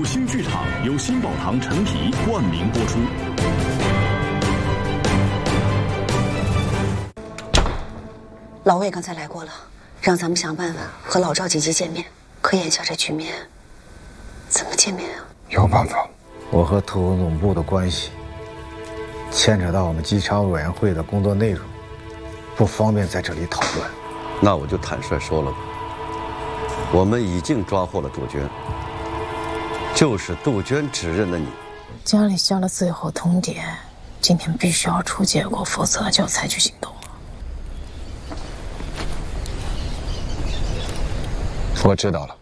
星剧场由新宝堂陈皮冠名播出。 老魏刚才来过了，让咱们想办法和老赵姐姐见面。可眼下这局面，怎么见面啊？ 有办法。 我和特工总部的关系牵扯到我们稽查委员会的工作内容，不方便在这里讨论。 那我就坦率说了吧，我们已经抓获了杜鹃，就是杜鹃指认了你。 家里下了最后通牒，今天必须要出结果，否则就要采取行动了。 我知道了。